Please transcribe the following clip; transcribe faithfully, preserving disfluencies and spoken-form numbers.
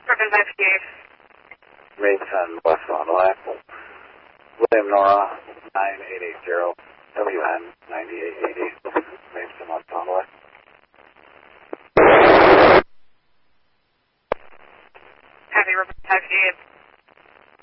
Ribbon five eight. Main ten West Fond du Lac. William Nora nine eight eight zero. W N ninety-eight eighty. Main ten West Fond du Lac. Heavy Ribbon five eight.